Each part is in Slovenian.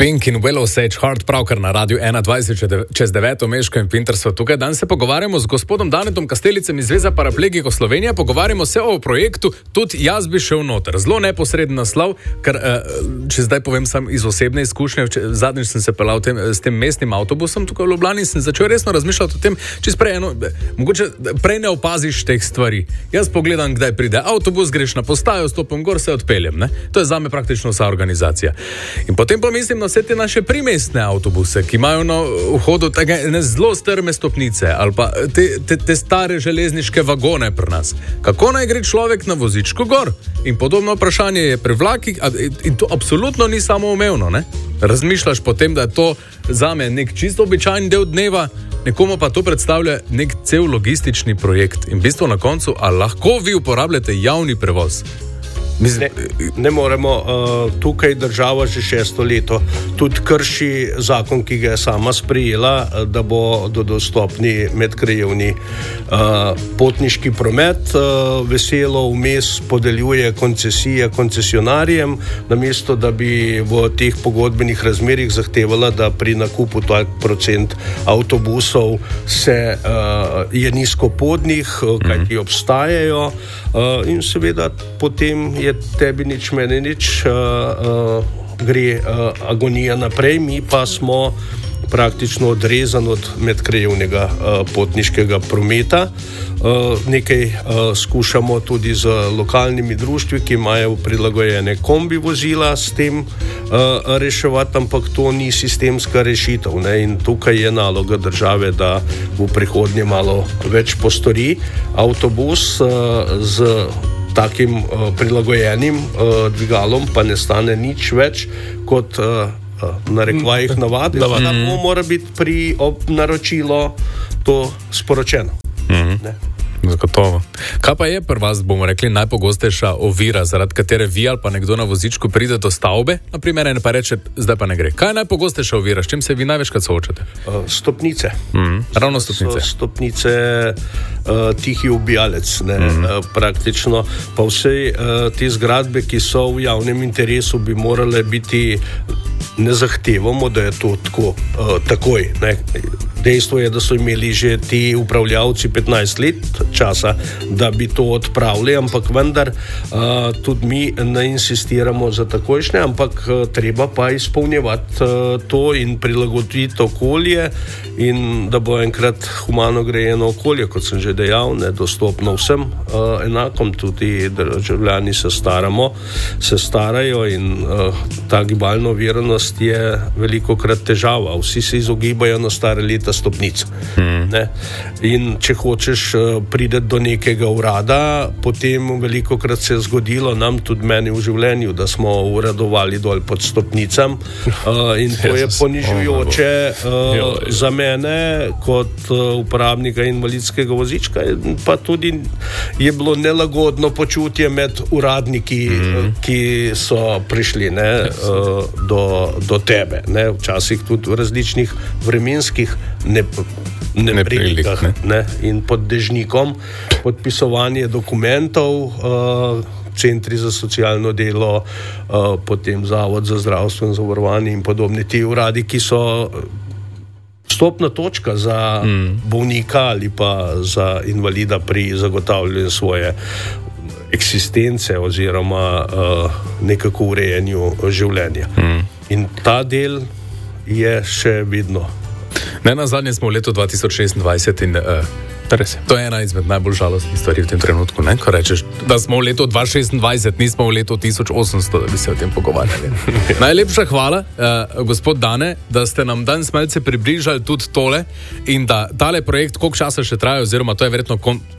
Pink in Willow Sage Heart, pravkar na Radiu 21 čez 9. Meško in Pinter so tukaj. Danes se pogovarjamo z gospodom Danetom Kastelicem iz Zveze paraplegikov Slovenije. Pogovarjamo se o projektu, tudi jaz bi šel noter. Zelo neposreden naslov, ker če zdaj povem sam iz osebne izkušnje, zadnjič sem se pelal s tem mestnim avtobusom tukaj v Ljubljani in sem začel resno razmišljati o tem, če mogoče prej ne opaziš teh stvari. Jaz pogledam, kdaj pride avtobus, greš na postajo, stopim gor, se odpeljem. Ne? To je zame praktično vsa organizacija. In potem pa mislim na vse te naše primestne avtobuse, ki imajo na vhodu zelo strme stopnice ali pa te stare železniške vagone pri nas. Kako naj gre človek na vozičku gor? In podobno vprašanje je pri vlakih in to absolutno ni samoumevno. Ne? Razmišljaš potem, da je to zame nek čisto običajen del dneva, nekomu pa to predstavlja nek cel logistični projekt. In v bistvu na koncu, ali lahko vi uporabljate javni prevoz? Ne moremo, tukaj država že 6. leto tudi krši zakon, ki ga je sama sprejela, da bo dostopni medkrajevni potniški promet. Veselo vmes podeljuje koncesije koncesionarjem, namesto da bi v teh pogodbenih razmerjih zahtevala, da pri nakupu tak procent avtobusov je nizkopodnih, kajti obstajajo, in seveda potem je tebi nič, meni nič, gre agonija naprej, mi pa smo praktično odrezani od medkrajevnega potniškega prometa. Nekaj skušamo tudi z lokalnimi društvi, ki imajo prilagojene kombi vozila s tem reševati, ampak to ni sistemska rešitev. Ne? In tukaj je naloga države, da v prihodnje malo več postori. Avtobus z takim prilagojenim dvigalom pa ne stane nič več kot na rekvajih navadi, da mora biti pri naročilu to sporočeno. Zagotovo. Kaj pa je pri vas, bomo rekli, najpogostejša ovira, zaradi katere vi ali pa nekdo na vozičku pride do stavbe, naprimer, in pa reče, zdaj pa ne gre. Kaj je najpogostejša ovira, s čim se vi največkrat soočate? Stopnice. Ravno stopnice. Stopnice, tihi ubijalec, praktično. Pa vse te zgradbe, ki so v javnem interesu, bi morale biti, ne zahtevamo, da je to takoj. Ne? Dejstvo je, da so imeli že ti upravljavci 15 let časa, da bi to odpravili, ampak vendar tudi mi ne insistiramo za takojšnje, ampak treba pa izpolnjevati to in prilagoditi okolje in da bo enkrat humano grejeno okolje, kot sem že dejal, dostopno vsem enakom, tudi državljani se starajo in ta gibalna oviranost je velikokrat težava. Vsi se izogibajo na stare leta stopnic. In če hočeš prideti do nekega urada, potem velikokrat se je zgodilo nam, tudi meni v življenju, da smo uradovali dol pod stopnicam in to je ponižujoče za mene kot uporabnika invalidskega vozička, pa tudi je bilo nelagodno počutje med uradniki, ki so prišli do tebe. Včasih tudi v različnih vremenskih neprilikah. In pod dežnikom podpisovanje dokumentov, centri za socialno delo, potem Zavod za zdravstveno zavarovanje in podobni ti uradi, ki so vstopna točka za bolnika ali pa za invalida pri zagotavljanju svoje eksistence oziroma nekako urejanju življenja. In ta del je še vidno. Ne, na zadnje smo v letu 2026 in to je ena izmed najbolj žalostnih stvari v tem trenutku, ne? Ko rečeš, da smo v letu 2026, nismo v letu 1800, da bi se o tem pogovarjali. Najlepša hvala, gospod Dane, da ste nam danes malce približali tudi tole in da tale projekt, koliko časa še traja, oziroma to je verjetno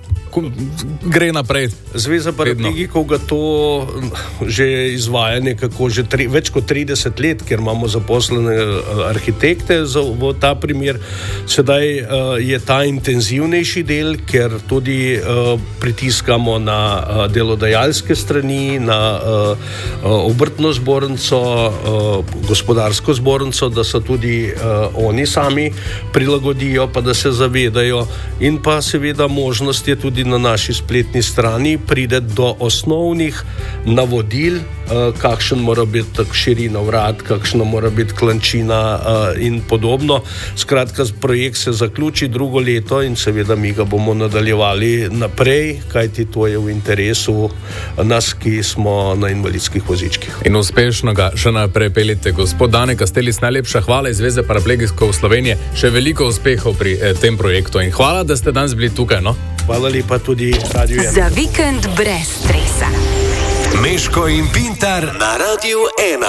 gre naprej. Zveza paraplegikov ga to že izvaja nekako že več kot 30 let, ker imamo zaposlene arhitekte v ta primer. Sedaj je ta intenzivnejši del, ker tudi pritiskamo na delodajalske strani, na obrtno zbornico, gospodarsko zbornico, da se tudi oni sami prilagodijo, pa da se zavedajo, in pa seveda možnost je tudi tudi na naši spletni strani pride do osnovnih navodil, kakšen mora biti širina vrat, kakšna mora biti klančina in podobno. Skratka, projekt se zaključi drugo leto in seveda mi ga bomo nadaljevali naprej, kajti to je v interesu nas, ki smo na invalidskih vozičkih. In uspešno ga še naprej peljete. Gospod Dane Kastelic, najlepša hvala iz Zveze paraplegikov Slovenije. Še veliko uspehov pri tem projektu in hvala, da ste danes bili tukaj. No? Hvala lepa tudi Radio 1. Za vikend brez stresa. Meško in Pintar na Radio 1.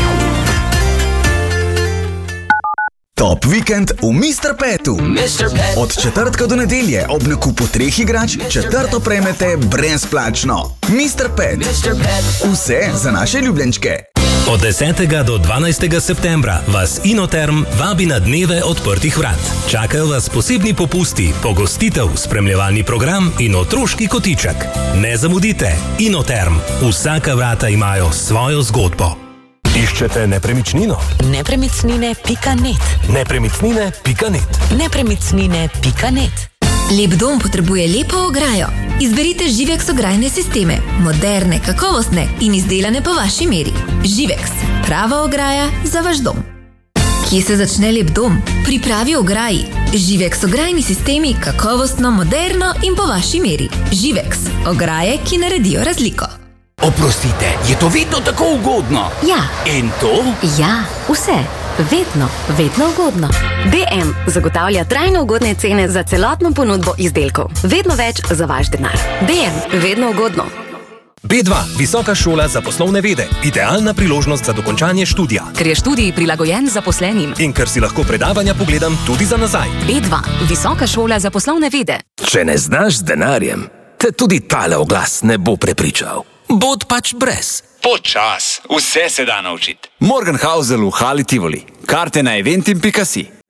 Top vikend v Mr. Petu. Od četrtka do nedelje ob nakupu 3 igrač četrto prejmete brezplačno. Mr. Pet. Vse za naše ljubljenčke. Od 10. do 12. septembra vas Inoterm vabi na dneve odprtih vrat. Čakajo vas posebni popusti, pogostitev, spremljevalni program in otroški kotiček. Ne zamudite, Inoterm. Vsaka vrata imajo svojo zgodbo. Iščete nepremičnino? Nepremičnine.net. Nepremičnine.net. Nepremičnine.net. Lep dom potrebuje lepo ograjo. Izberite Živex ograjne sisteme, moderne, kakovostne in izdelane po vaši meri. Živex, prava ograja za vaš dom. Kje se začne lep dom? Pri pravi ograji. Živex ograjni sistemi, kakovostno, moderno in po vaši meri. Živex, ograje, ki naredijo razliko. Oprostite, je to vedno tako ugodno? Ja. In to? Ja, vse. Vedno ugodno. DM zagotavlja trajno ugodne cene za celotno ponudbo izdelkov. Vedno več za vaš denar. DM, vedno ugodno. B2, Visoka šola za poslovne vede. Idealna priložnost za dokončanje študija. Ker je študij prilagojen zaposlenim. In ker si lahko predavanja pogledam tudi za nazaj. B2, Visoka šola za poslovne vede. Če ne znaš z denarjem, te tudi tale oglas ne bo prepričal. Bod pač brez. Počas, vse se da naučiti. Morgenhausel v Hali Tivoli. Karte na eventim.si.